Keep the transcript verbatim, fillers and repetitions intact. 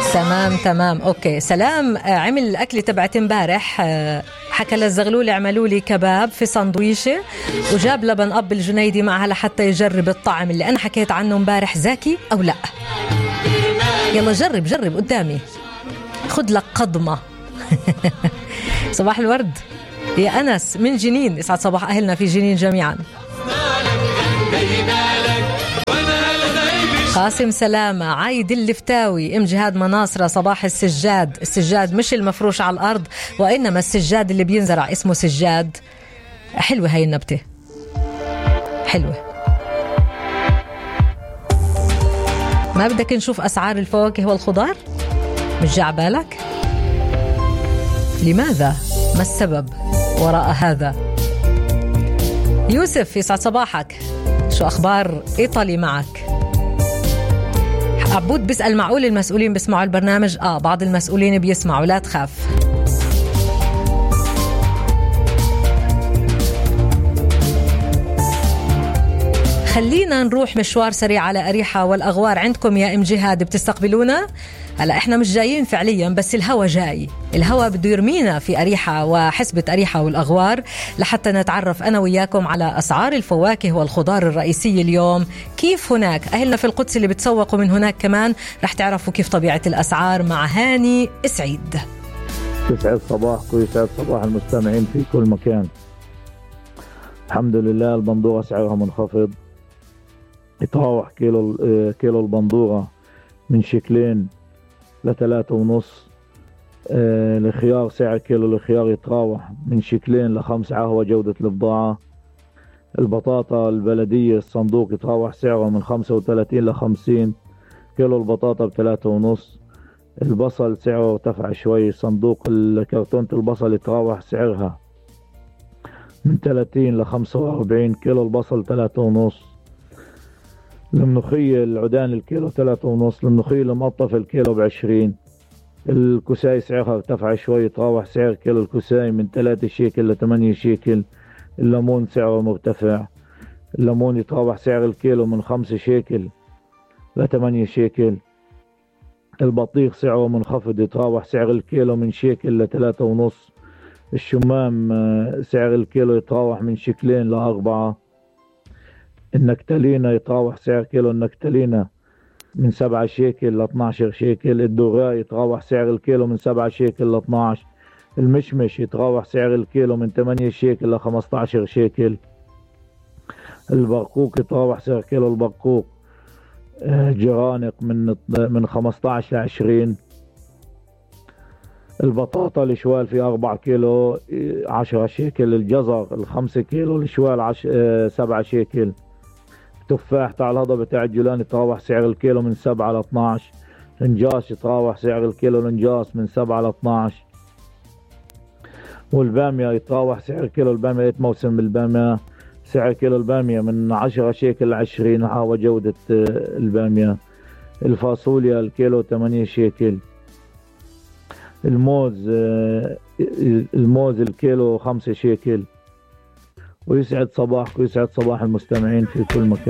تمام تمام اوكي. سلام عمل الاكل تبعت امبارح، حكى للزغلول اعملوا لي كباب في سندويشه وجاب لبن اب الجنيدي معها لحتى يجرب الطعم اللي انا حكيت عنه امبارح زاكي او لا. يلا جرب جرب قدامي، خد لك قضمه. صباح الورد يا انس من جنين، يسعد صباح اهلنا في جنين جميعا. قاسم سلامة، عايد اللفتاوي، ام جهاد مناصرة، صباح السجاد. السجاد مش المفروش على الأرض وإنما السجاد اللي بينزرع اسمه سجاد. حلوة هاي النبتة، حلوة. ما بدك نشوف أسعار الفواكه والخضار؟ مش جاء بالك؟ لماذا؟ ما السبب وراء هذا؟ يوسف يسعد صباحك، شو أخبار إيطالي معك؟ عبود بيسأل معقول المسؤولين بيسمعوا البرنامج؟ آه بعض المسؤولين بيسمعوا، لا تخاف. خلينا نروح مشوار سريع على أريحة والأغوار. عندكم يا إم جهاد بتستقبلونا؟ هلا احنا مش جايين فعليا بس الهوا جاي، الهوا بده يرمينا في أريحة وحسبة أريحة والأغوار لحتى نتعرف أنا وياكم على أسعار الفواكه والخضار الرئيسية اليوم. كيف هناك أهلنا في القدس اللي بتسوقوا من هناك كمان رح تعرفوا كيف طبيعة الأسعار مع هاني سعيد. يسعد صباحكم، يسعد صباح المستمعين في كل مكان. الحمد لله البندورة سعرها منخفض، يتراوح كيلو كيلو البندورة من شكلين لثلاثة ونص. آه الخيار سعر كيلو الخيار يتراوح من شكلين لخمسة عهوة جودة البضاعة. البطاطا البلدية الصندوق يتراوح سعره من خمسة وثلاثين لخمسين، كيلو البطاطا بثلاثة ونص. البصل سعره ارتفع شوي، صندوق الكرتونة البصل يتراوح سعرها من ثلاثين لخمسة وأربعين، كيلو البصل ثلاثة ونص. الملوخية العدان الكيلو ثلاثة ونص، الملوخية المقطفة الكيلو بعشرين. الكساي سعرها ارتفع شوي، تراوح سعر كيلو الكساي من ثلاثة شيكل لثمانية شيكل. الليمون سعره مرتفع، الليمون يتراوح سعر الكيلو من خمسة شيكل لثمانية شيكل. البطيخ سعره منخفض، يتراوح سعر الكيلو من شيكل لثلاثة ونص. الشمام سعر الكيلو يتراوح من شيكلين لأربعة. النكتلينا يتراوح سعر كيلو النكتلينا من سبعة شيكل لاثناشر شيكل. الدوراء يتراوح سعر الكيلو من سبعة شيكل لاثناش. المشمش يتراوح سعر الكيلو من ثمانية شيكل لخمستاشر شيكل. البرقوق يتراوح سعر كيلو البرقوق جرانق من من خمستاش لعشرين. البطاطا الشوال في أربعة كيلو عشرة شيكل. الجزر الخمسة كيلو الشوال عش... سبعة شيكل. تفاح تاع الهضبة تاع الجولان يتراوح سعر الكيلو من سبعة ل اثناش. الانجاس يتراوح سعر الكيلو الانجاس من سبعة ل اثناش. والبامية يتراوح سعر كيلو البامية موسم البامية، سعر كيلو البامية من عشرة شيكل ل عشرين هاو جودة البامية. الفاصوليا الكيلو ثمانية شيكل. الموز الموز الكيلو خمسة شيكل. ويسعد صباحك ويسعد صباح المستمعين في كل مكان.